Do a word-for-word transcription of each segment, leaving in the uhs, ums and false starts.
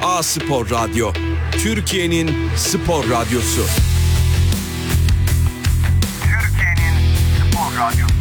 A Spor Radyo, Türkiye'nin spor radyosu. Türkiye'nin spor radyosu.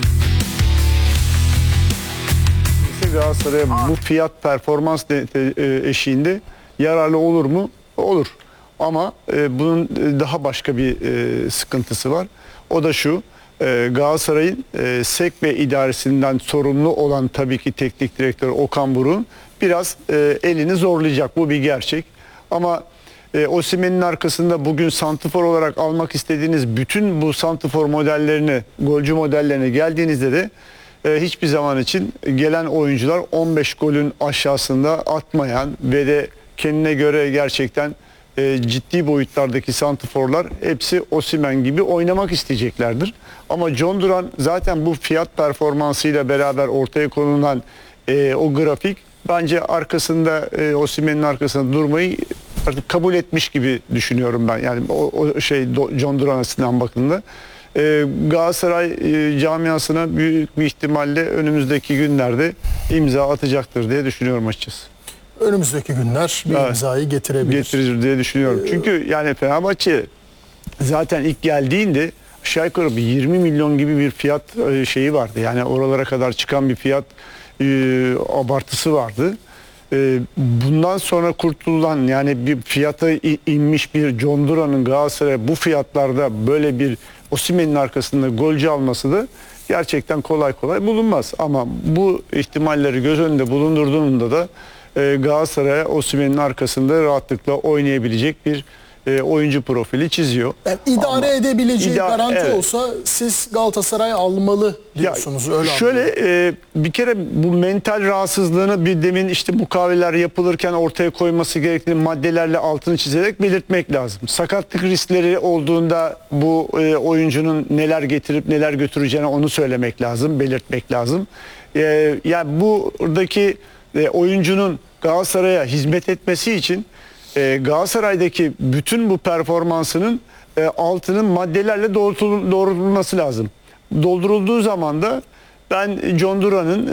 Galatasaray'a bu fiyat performans de, de, eşiğinde yararlı olur mu? Olur. Ama e, bunun daha başka bir e, sıkıntısı var. O da şu. E, Galatasaray'ın e, S E K ve idaresinden sorumlu olan tabii ki teknik direktör Okan Buruk'un biraz e, elini zorlayacak. Bu bir gerçek. Ama e, Osimhen'in arkasında bugün santrfor olarak almak istediğiniz bütün bu santrfor modellerini, golcü modellerine geldiğinizde de e, hiçbir zaman için gelen oyuncular on beş golün aşağısında atmayan ve de kendine göre gerçekten e, ciddi boyutlardaki santrforlar hepsi Osimhen gibi oynamak isteyeceklerdir. Ama John Duran zaten bu fiyat performansıyla beraber ortaya konulan e, o grafik bence arkasında e, Osimhen'in arkasında durmayı artık kabul etmiş gibi düşünüyorum ben. Yani o, o şey John Duran açısından bakıldığında. Ee, Galatasaray e, camiasına büyük bir ihtimalle önümüzdeki günlerde imza atacaktır diye düşünüyorum açıkçası. Önümüzdeki günler bir Evet. imzayı getirebilir. Getirir diye düşünüyorum. Ee, Çünkü yani Fenerbahçe zaten ilk geldiğinde aşağı yukarı bir yirmi milyon gibi bir fiyat e, şeyi vardı. Yani oralara kadar çıkan bir fiyat e, abartısı vardı. E, bundan sonra kurtulan yani bir fiyata inmiş bir John Duran'ın Galatasaray'a bu fiyatlarda böyle bir Osimhen'in arkasında golcü alması da gerçekten kolay kolay bulunmaz. Ama bu ihtimalleri göz önünde bulundurduğunda da e, Galatasaray'a Osimhen'in arkasında rahatlıkla oynayabilecek bir e, oyuncu profili çiziyor. Yani idare Ama edebileceği idare- garanti evet. olsa siz Galatasaray almalı diyorsunuz. Ya, öyle şöyle anlıyorum. e, bir kere bu mental rahatsızlığını bir demin işte mukaveler yapılırken ortaya koyması gerektiği maddelerle altını çizerek belirtmek lazım. Sakatlık riskleri olduğunda bu e, oyuncunun neler getirip neler götüreceğini onu söylemek lazım, belirtmek lazım. E, yani buradaki e, oyuncunun Galatasaray'a hizmet etmesi için e, Galatasaray'daki bütün bu performansının e, altının maddelerle doğrultul- doğrultulması lazım. Doldurulduğu zaman da ben John Duran'ın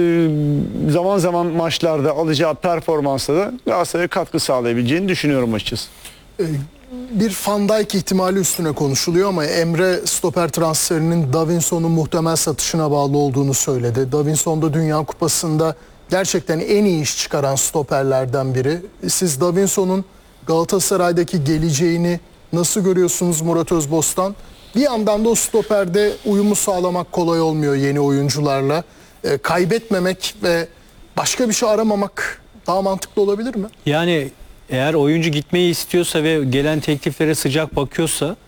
e, zaman zaman maçlarda alacağı performansa da Galatasaray'a katkı sağlayabileceğini düşünüyorum açıkçası. Bir Van Dijk ihtimali üstüne konuşuluyor ama Emre stoper transferinin Davinson'un muhtemel satışına bağlı olduğunu söyledi. Davinson da Dünya Kupası'nda gerçekten en iyi iş çıkaran stoperlerden biri. Siz Davinson'un Galatasaray'daki geleceğini nasıl görüyorsunuz Murat Özbostan? Bir yandan da o stoperde uyumu sağlamak kolay olmuyor yeni oyuncularla. E, kaybetmemek ve başka bir şey aramamak daha mantıklı olabilir mi? Yani eğer oyuncu gitmeyi istiyorsa ve gelen tekliflere sıcak bakıyorsa